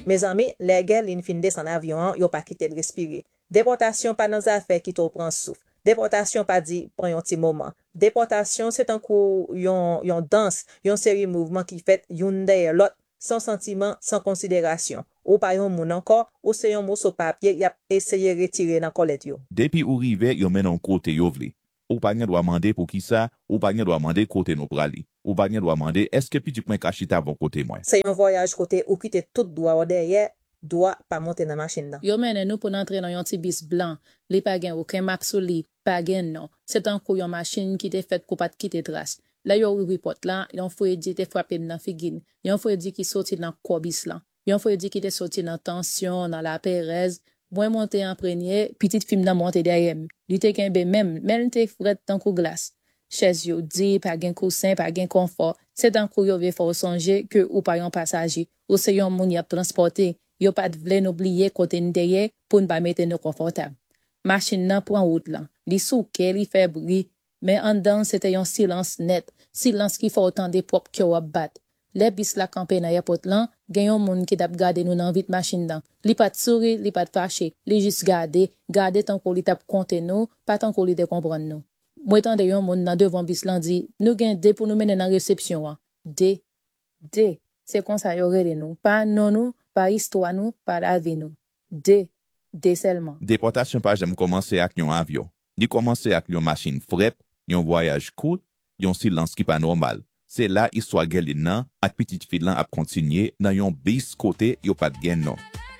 Mes amis, les gars, ils fin descend avion, yo pas quitté de respirer. Déportation pas dans affaires qui t'o prend souffle. Déportation pas dit prend un petit moment. Déportation c'est un coup yon danse, yon série mouvement qui fait yon derrière l'autre sans sentiment, sans considération. Ou pas yon moun encore, ou c'est yon mot sur papier, y a essayé retirer dans colette yo. Depuis ou rive, yo men an kote yo vle. Ou pa gen doit demander pour qui ça, ou pa gen doit demander côté nou prali. Ou pa gen doit demander est-ce que petit point kachita bon côté moi. C'est un voyage côté ou quitte tout droit ou derrière, doit pas monter dans machine nan. Yo mène nous pour entrer dans yon ti bis blanc, li pa gen aucun marque sur li, pa gen non. C'est un coup yon machine qui te fait pour pas quitter trace. Là yo report là, yon foye di te frappé dans figine. Yon foye di qui sorti dans kobis là. Yon foye di qui te sorti dans tension, dans la Perez. Moi monter en premier, petite film nan monter derrière. Li te kenbe même te fret dans kou glace. Chaise yo di, pa gen coussin, pa gen confort. C'est un coup yo ve faut songer que ou pa yon passager, ou se yon moun y a transporté. Yo pas vle n'oublier côté derrière pour ne pas mettre nous confortable. Machine nan prend route là. Li souke, li fait bruit, mais en dedans c'était un silence net, silence qui fait autant de propre que wap bat. Les bis la campé dans airport là, gen yon moun qui tap gade nous dans vite machine dan. Li pat souri, li pat fâché, li juste gade tant qu'on li tap compte nous, pas tant qu'on li de comprendre nous. Moi tande yon moun nan devant bis lan di, nous gen de pour nous mener dans réception an. De. C'est comme ça yo rele nous. Pas non nous, pas histoire nous, pas la vie nous. De seulement. Déportation pas j'aime commencer avec yon avion. Li commencer avec yon machine frep, yon voyage court, yon silence qui pas normal. C'est là histoire gèl nan ak petite fille lan ap continuer dans yon bis côté yo pas de gen non.